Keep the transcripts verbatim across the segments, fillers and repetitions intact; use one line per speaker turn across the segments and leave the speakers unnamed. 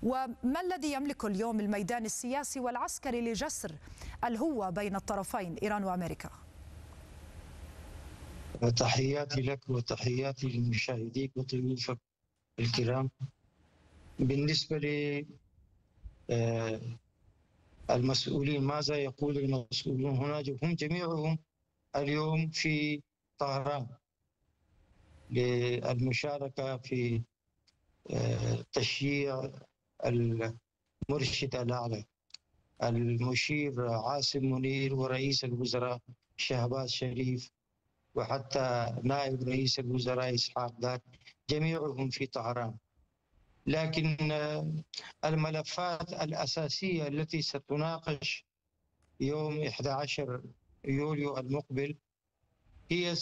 وما الذي يملكه اليوم الميدان السياسي والعسكري لجسر الهوة بين الطرفين إيران وأمريكا؟
تحياتي لك وتحياتي لمشاهديك وضيوفك الكرام. بالنسبة للمسؤولين، ماذا يقول المسؤولون هناك؟ هم جميعهم اليوم في طهران للمشاركة في تشييع المرشد الأعلى المشير عاصم منير ورئيس الوزراء شهباز شريف وحتى نائب رئيس الوزراء إسحاق دار، جميعهم في طهران. لكن الملفات الأساسية التي ستناقش يوم أحد عشر يوليو المقبل هي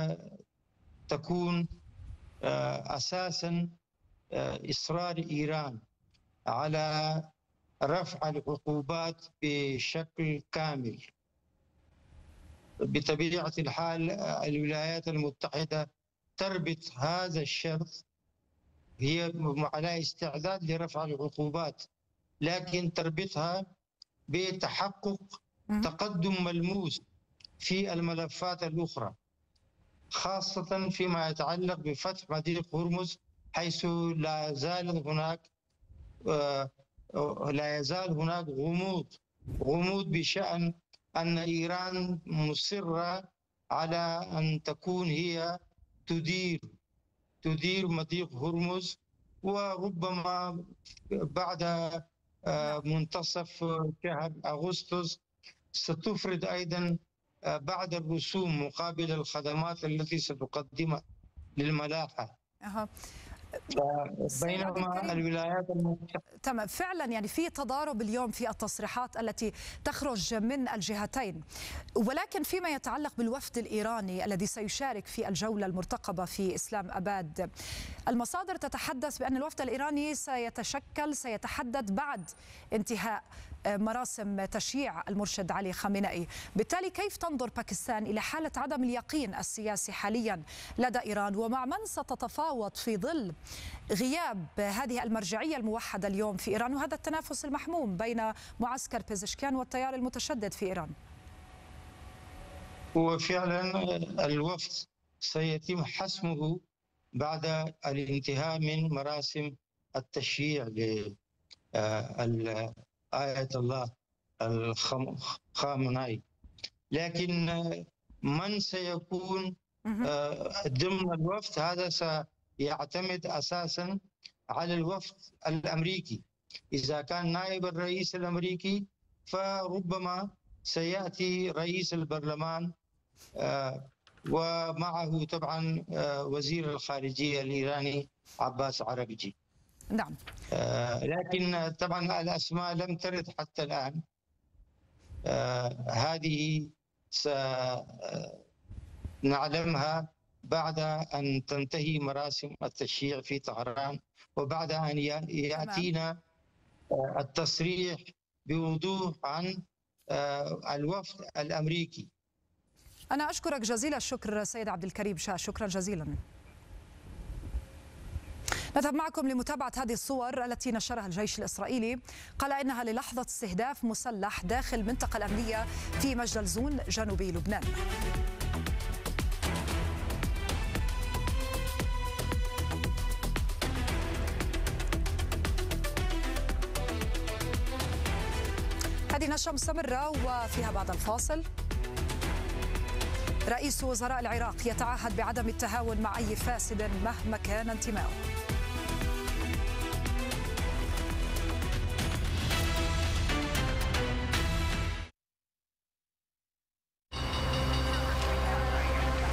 ستكون أساساً إصرار إيران على رفع العقوبات بشكل كامل. بطبيعة الحال الولايات المتحدة تربط هذا الشرط، هي على استعداد لرفع العقوبات، لكن تربطها بتحقق تقدم ملموس في الملفات الأخرى، خاصة فيما يتعلق بفتح مضيق هرمز، حيث لا زال هناك لا يزال هناك غموض غموض بشأن أن إيران مصرة على أن تكون هي تدير تدير مضيق هرمز، وربما بعد منتصف شهر أغسطس ستفرض أيضا بعض الرسوم مقابل الخدمات التي ستقدمها للملاحة.
أه.
بينما الولايات المتحدة
تمام، فعلا يعني في تضارب اليوم في التصريحات التي تخرج من الجهتين، ولكن فيما يتعلق بالوفد الإيراني الذي سيشارك في الجولة المرتقبة في إسلام أباد، المصادر تتحدث بأن الوفد الإيراني سيتشكل سيتحدد بعد انتهاء مراسم تشييع المرشد علي خامنئي. بالتالي كيف تنظر باكستان إلى حالة عدم اليقين السياسي حاليا لدى إيران، ومع من ستتفاوض في ظل غياب هذه المرجعية الموحدة اليوم في إيران وهذا التنافس المحموم بين معسكر بيزشكان والتيار المتشدد في إيران؟
وفعلا الوفد سيتم حسمه بعد الانتهاء من مراسم التشييع ل آية الله الخامنئي، لكن من سيكون ضمن الوفد هذا سيعتمد أساسا على الوفد الأمريكي. إذا كان نائب الرئيس الأمريكي فربما سيأتي رئيس البرلمان ومعه طبعا وزير الخارجية الإيراني عباس عراقجي.
نعم.
آه لكن طبعا الأسماء لم ترد حتى الآن. آه هذه سنعلمها بعد أن تنتهي مراسم التشييع في طهران، وبعد أن يأتينا آه التصريح بوضوح عن آه الوفد الأمريكي.
أنا أشكرك جزيل الشكر سيد عبد الكريم شاه، شكرا جزيلا. نذهب معكم لمتابعة هذه الصور التي نشرها الجيش الإسرائيلي، قال إنها للحظة استهداف مسلح داخل المنطقة الأمنية في مجدلزون جنوبي لبنان. هذه نشرة مستمرة وفيها بعد الفاصل. رئيس وزراء العراق يتعهد بعدم التهاون مع أي فاسد مهما كان انتماؤه.